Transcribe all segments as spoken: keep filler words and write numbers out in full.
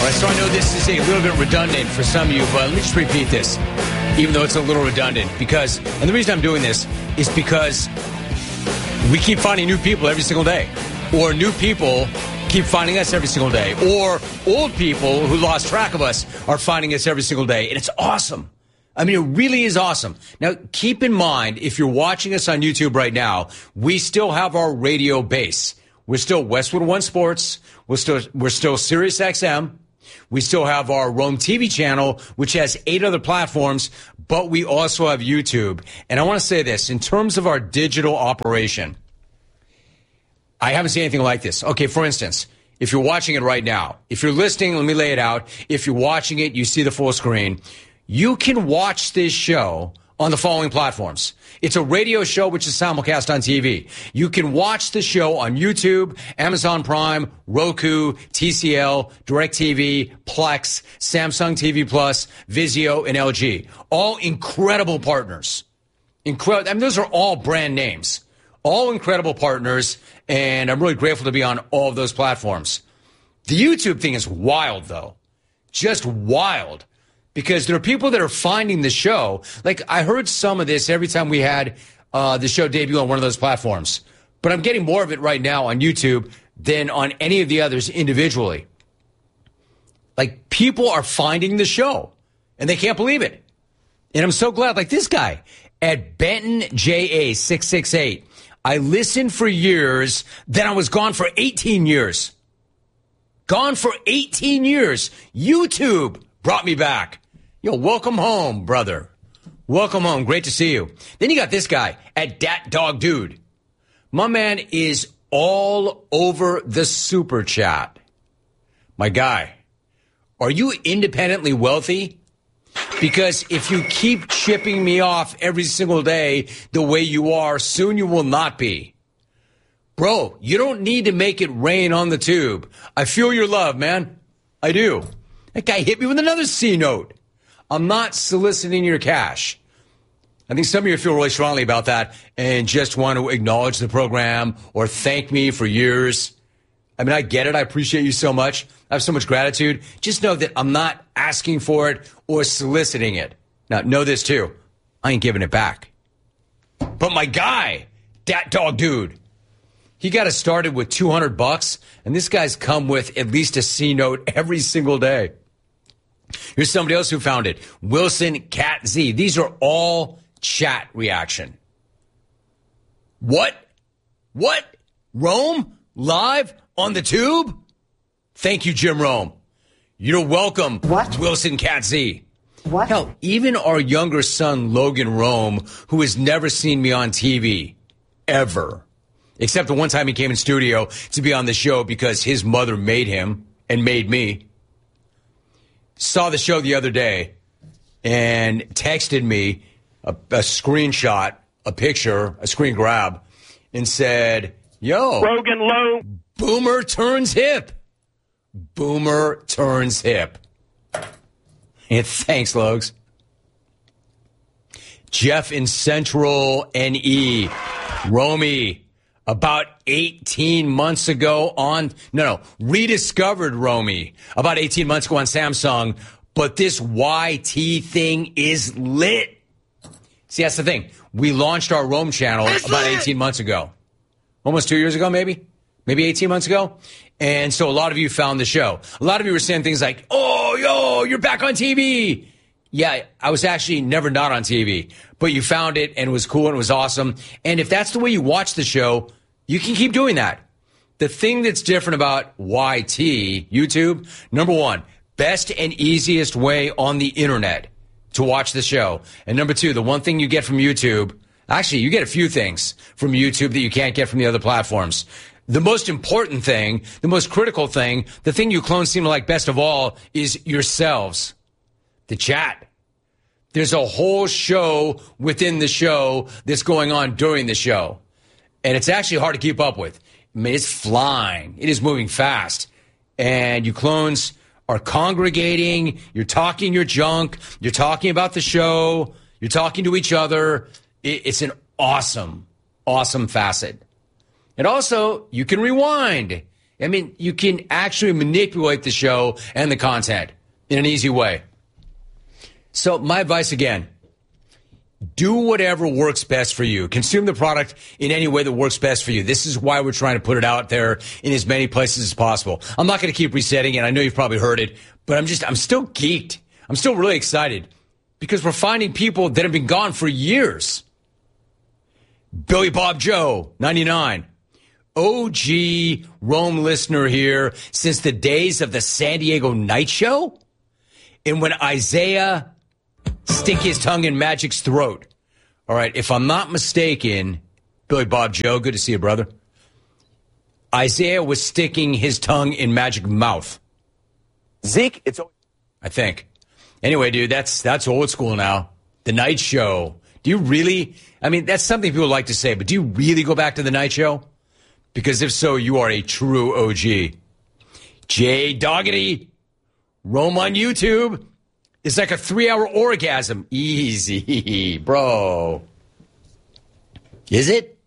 right, so I know this is a little bit redundant for some of you, but let me just repeat this, even though it's a little redundant, because, and the reason I'm doing this is because we keep finding new people every single day, or new people keep finding us every single day, or old people who lost track of us are finding us every single day, and it's awesome. I mean, it really is awesome. Now, keep in mind, if you're watching us on YouTube right now, we still have our radio base. We're still Westwood One Sports. We're still, we're still Sirius X M. We still have our Rome T V channel, which has eight other platforms, but we also have YouTube. And I want to say this, in terms of our digital operation, I haven't seen anything like this. Okay, for instance, if you're watching it right now, if you're listening, let me lay it out. If you're watching it, you see the full screen. You can watch this show on the following platforms. It's a radio show which is simulcast on T V. You can watch the show on YouTube, Amazon Prime, Roku, T C L, DirecTV, Plex, Samsung T V Plus, Vizio, and L G. All incredible partners. Incredible. I mean, those are all brand names. All incredible partners, and I'm really grateful to be on all of those platforms. The YouTube thing is wild, though. Just wild. Because there are people that are finding the show. Like, I heard some of this every time we had uh, the show debut on one of those platforms. But I'm getting more of it right now on YouTube than on any of the others individually. Like, people are finding the show, and they can't believe it. And I'm so glad. Like this guy at Benton J A six six eight. I listened for years, then I was gone for eighteen years. Gone for eighteen years. YouTube brought me back. Yo, welcome home, brother. Welcome home. Great to see you. Then you got this guy at Dat Dog Dude. My man is all over the super chat. My guy, are you independently wealthy? Because if you keep chipping me off every single day the way you are, soon you will not be. Bro, you don't need to make it rain on the tube. I feel your love, man. I do. That guy hit me with another C note. I'm not soliciting your cash. I think some of you feel really strongly about that and just want to acknowledge the program or thank me for years. I mean, I get it. I appreciate you so much. I have so much gratitude. Just know that I'm not asking for it or soliciting it. Now, know this too. I ain't giving it back. But my guy, Dat Dog Dude, he got us started with two hundred bucks, and this guy's come with at least a C note every single day. Here's somebody else who found it. Wilson Cat Z. These are all chat reaction. What? What? Rome? Live on the tube? Thank you, Jim Rome. You're welcome, what? Wilson Cat Z. What? Hell, even our younger son, Logan Rome, who has never seen me on T V, ever. Except the one time he came in studio to be on the show because his mother made him and made me. Saw the show the other day and texted me a, a screenshot, a picture, a screen grab, and said, yo, Rogan Lowe. Boomer turns hip. Boomer turns hip. And thanks, Logs. Jeff in Central N E. Romy. About eighteen months ago on, no, no, rediscovered Romy about eighteen months ago on Samsung, but this Y T thing is lit. See, that's the thing. We launched our Rome channel that's about lit. eighteen months ago. Almost two years ago, maybe? Maybe eighteen months ago? And so a lot of you found the show. A lot of you were saying things like, oh, yo, you're back on T V. Yeah, I was actually never not on T V, but you found it and it was cool and it was awesome. And if that's the way you watch the show, you can keep doing that. The thing that's different about Y T, YouTube, number one, best and easiest way on the internet to watch the show. And number two, the one thing you get from YouTube, actually, you get a few things from YouTube that you can't get from the other platforms. The most important thing, the most critical thing, the thing you clones seem to like best of all is yourselves. The chat. There's a whole show within the show that's going on during the show. And it's actually hard to keep up with. I mean, it's flying. It is moving fast. And you clones are congregating. You're talking your junk. You're talking about the show. You're talking to each other. It's an awesome, awesome facet. And also, you can rewind. I mean, you can actually manipulate the show and the content in an easy way. So my advice again, do whatever works best for you. Consume the product in any way that works best for you. This is why we're trying to put it out there in as many places as possible. I'm not going to keep resetting it. I know you've probably heard it, but I'm just, I'm still geeked. I'm still really excited because we're finding people that have been gone for years. Billy Bob Joe, ninety-nine. O G Rome listener here since the days of the San Diego Night Show and when Isaiah stick his tongue in Magic's throat. All right, if I'm not mistaken, Billy Bob Joe, good to see you, brother. Isaiah was sticking his tongue in Magic's mouth. Zeke, it's... I think. Anyway, dude, that's that's old school now. The Night Show. Do you really... I mean, that's something people like to say, but do you really go back to the Night Show? Because if so, you are a true O G. Jay Doggety, Rome on YouTube. It's like a three-hour orgasm. Easy, bro. Is it?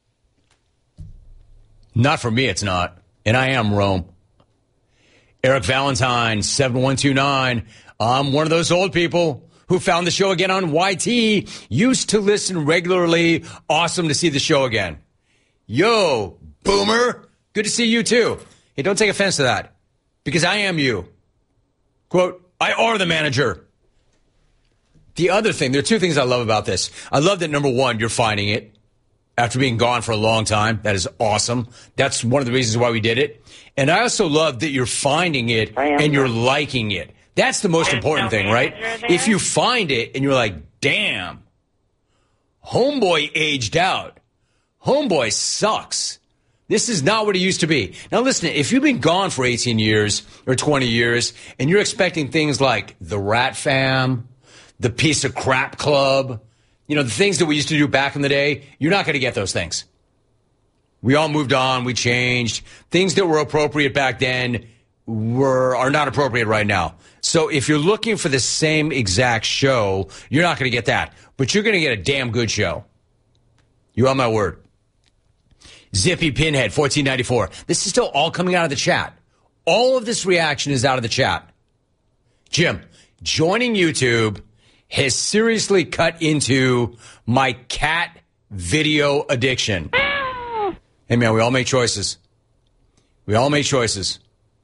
Not for me, it's not. And I am Rome. Eric Valentine, seven one two nine. I'm one of those old people who found the show again on Y T. Used to listen regularly. Awesome to see the show again. Yo, boomer. Good to see you, too. Hey, don't take offense to that. Because I am you. Quote, I are the manager. The other thing, there are two things I love about this. I love that, number one, you're finding it after being gone for a long time. That is awesome. That's one of the reasons why we did it. And I also love that you're finding it and you're liking it. That's the most important thing, right? If you find it and you're like, damn, homeboy aged out. Homeboy sucks. This is not what it used to be. Now, listen, if you've been gone for eighteen years or twenty years and you're expecting things like the Rat Fam, the Piece of Crap Club, you know, the things that we used to do back in the day, you're not going to get those things. We all moved on. We changed. Things that were appropriate back then were are not appropriate right now. So if you're looking for the same exact show, you're not going to get that. But you're going to get a damn good show. You have my word. Zippy Pinhead, fourteen ninety-four. This is still all coming out of the chat. All of this reaction is out of the chat. Jim, joining YouTube has seriously cut into my cat video addiction. Hey, man, we all make choices. We all make choices.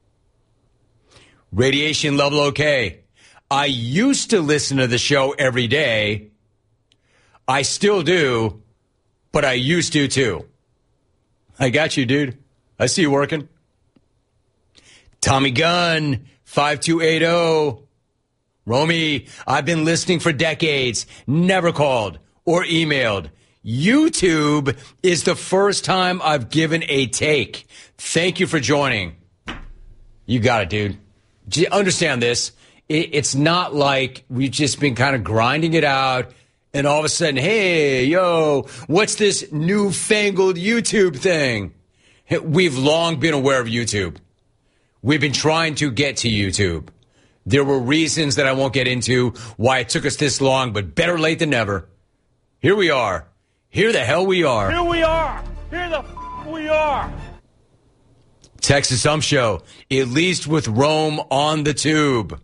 Radiation level okay. I used to listen to the show every day. I still do, but I used to, too. I got you, dude. I see you working. Tommy Gunn, five two eight zero. Romy, I've been listening for decades. Never called or emailed. YouTube is the first time I've given a take. Thank you for joining. You got it, dude. Do you understand this? It's not like we've just been kind of grinding it out. And all of a sudden, hey, yo, what's this newfangled YouTube thing? We've long been aware of YouTube. We've been trying to get to YouTube. There were reasons that I won't get into why it took us this long, but better late than never. Here we are. Here the hell we are. Here we are. Here the f- we are. Texas Ump Show, at least with Rome on the tube.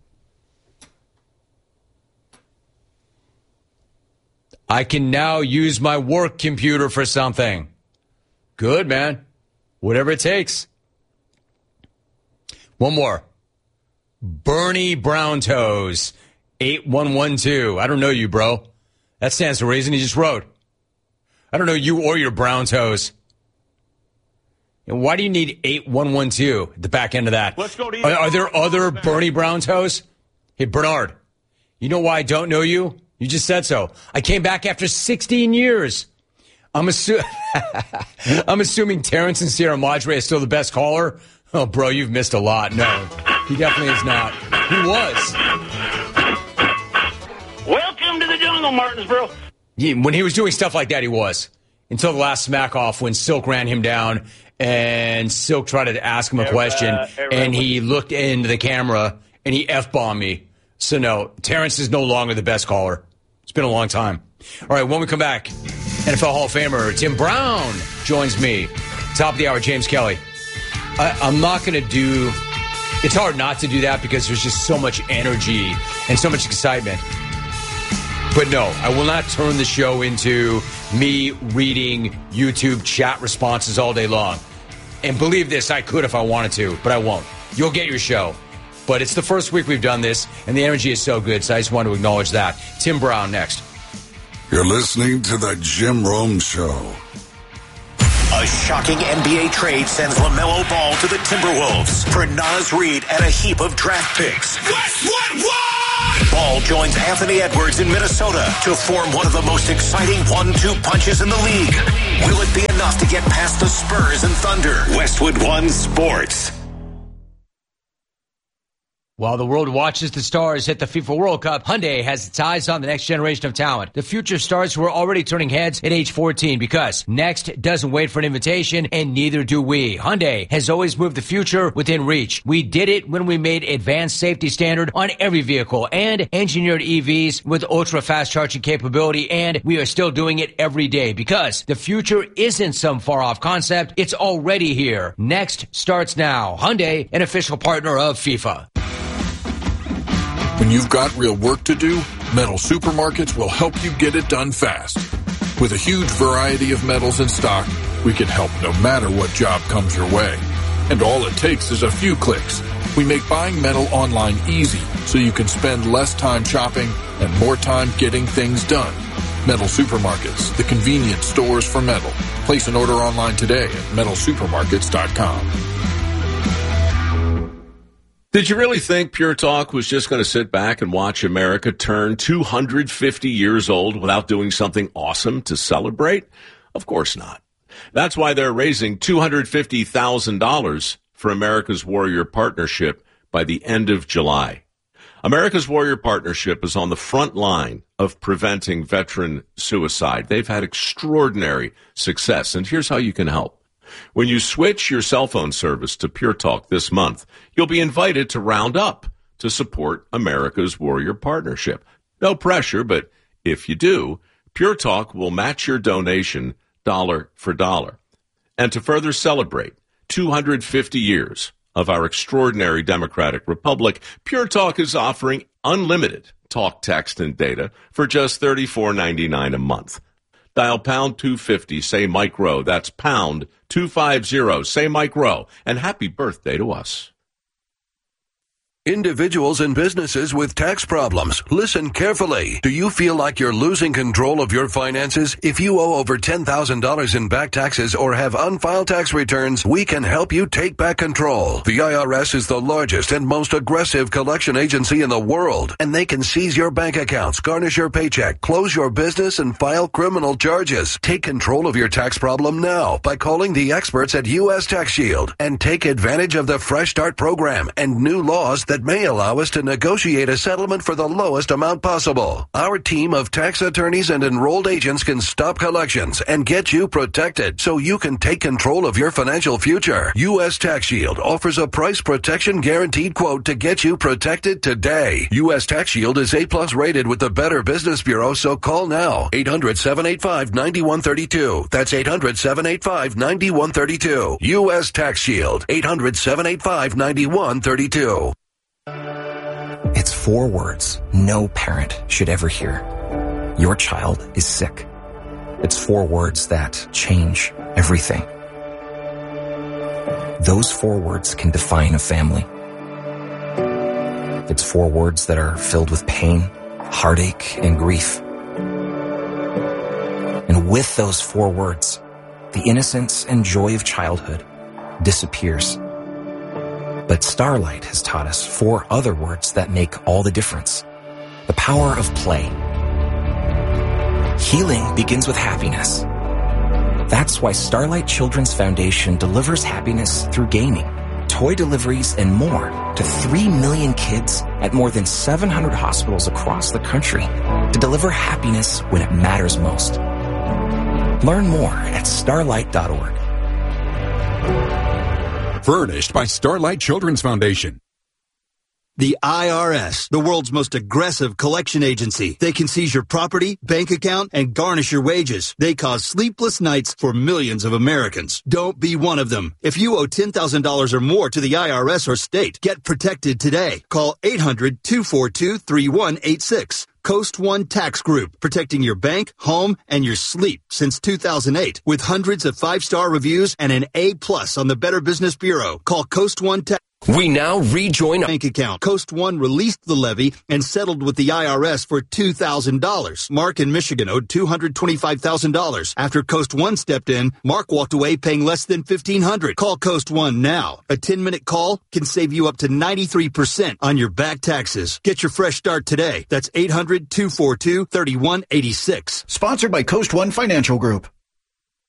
I can now use my work computer for something. Good, man. Whatever it takes. One more. Bernie Brown Toes, eight one one two. I don't know you, bro. That stands to reason. He just wrote. I don't know you or your brown toes. And why do you need eight one one two at the back end of that? Let's go to are, are there other Bernie Brown Toes? Hey, Bernard, you know why I don't know you? You just said so. I came back after sixteen years. I'm, assu- I'm assuming Terrence and Sierra Madre is still the best caller. Oh, bro, you've missed a lot. No, he definitely is not. He was. Welcome to the jungle, Martinsboro. Yeah, when he was doing stuff like that, he was. Until the last smack off when Silk ran him down and Silk tried to ask him a question uh, and he looked into the camera and he F-bombed me. So, no, Terrence is no longer the best caller. It's been a long time. All right, when we come back, N F L Hall of Famer Tim Brown joins me. Top of the hour, James Kelly. I, I'm not going to do, it's hard not to do that because there's just so much energy and so much excitement. But no, I will not turn the show into me reading YouTube chat responses all day long. And believe this, I could if I wanted to, but I won't. You'll get your show. But it's the first week we've done this, and the energy is so good, so I just want to acknowledge that. Tim Brown next. You're listening to The Jim Rome Show. A shocking N B A trade sends LaMelo Ball to the Timberwolves for Naz Reid and a heap of draft picks. What, what, what? Ball joins Anthony Edwards in Minnesota to form one of the most exciting one two punches in the league. Will it be enough to get past the Spurs and Thunder? Westwood One Sports. While the world watches the stars hit the FIFA World Cup, Hyundai has its eyes on the next generation of talent. The future stars who are already turning heads at age fourteen because next doesn't wait for an invitation, and neither do we. Hyundai has always moved the future within reach. We did it when we made advanced safety standard on every vehicle and engineered E Vs with ultra-fast charging capability, and we are still doing it every day because the future isn't some far-off concept. It's already here. Next starts now. Hyundai, an official partner of FIFA. When you've got real work to do, Metal Supermarkets will help you get it done fast. With a huge variety of metals in stock, we can help no matter what job comes your way. And all it takes is a few clicks. We make buying metal online easy so you can spend less time shopping and more time getting things done. Metal Supermarkets, the convenient stores for metal. Place an order online today at metal supermarkets dot com. Did you really think Pure Talk was just going to sit back and watch America turn two hundred fifty years old without doing something awesome to celebrate? Of course not. That's why they're raising two hundred fifty thousand dollars for America's Warrior Partnership by the end of July. America's Warrior Partnership is on the front line of preventing veteran suicide. They've had extraordinary success, and here's how you can help. When you switch your cell phone service to Pure Talk this month, you'll be invited to round up to support America's Warrior Partnership. No pressure, but if you do, Pure Talk will match your donation dollar for dollar. And to further celebrate two hundred fifty years of our extraordinary democratic republic, Pure Talk is offering unlimited talk, text, and data for just thirty-four ninety-nine a month. Dial pound two fifty, say Mike Rowe. That's pound two fifty, say Mike Rowe. And happy birthday to us. Individuals and businesses with tax problems, listen carefully. Do you feel like you're losing control of your finances? If you owe over ten thousand dollars in back taxes or have unfiled tax returns, we can help you take back control. The I R S is the largest and most aggressive collection agency in the world, and they can seize your bank accounts, garnish your paycheck, close your business, and file criminal charges. Take control of your tax problem now by calling the experts at U S Tax Shield and take advantage of the Fresh Start program and new laws that may allow us to negotiate a settlement for the lowest amount possible. Our team of tax attorneys and enrolled agents can stop collections and get you protected so you can take control of your financial future. U S Tax Shield offers a price protection guaranteed quote to get you protected today. U S Tax Shield is A plus rated with the Better Business Bureau, so call now. eight hundred, seven eight five, nine one three two. That's eight hundred, seven eight five, nine one three two. U S Tax Shield. eight hundred, seven eight five, nine one three two. It's four words no parent should ever hear. Your child is sick. It's four words that change everything. Those four words can define a family. It's four words that are filled with pain, heartache, and grief. And with those four words, the innocence and joy of childhood disappears. But Starlight has taught us four other words that make all the difference. The power of play. Healing begins with happiness. That's why Starlight Children's Foundation delivers happiness through gaming, toy deliveries, and more to three million kids at more than seven hundred hospitals across the country to deliver happiness when it matters most. Learn more at starlight dot org. Furnished by Starlight Children's Foundation. The I R S, the world's most aggressive collection agency. They can seize your property, bank account, and garnish your wages. They cause sleepless nights for millions of Americans. Don't be one of them. If you owe ten thousand dollars or more to the I R S or state, get protected today. Call eight hundred, two four two, three one eight six. Coast One Tax Group, protecting your bank, home, and your sleep since two thousand eight. With hundreds of five-star reviews and an A plus on the Better Business Bureau. Call Coast One Tax We now rejoin bank account. Coast One released the levy and settled with the I R S for two thousand dollars. Mark in Michigan owed two hundred twenty-five thousand dollars. After Coast One stepped in, Mark walked away paying less than fifteen hundred dollars. Call Coast One now. A ten-minute call can save you up to ninety-three percent on your back taxes. Get your fresh start today. That's eight hundred, two four two, three one eight six. Sponsored by Coast One Financial Group.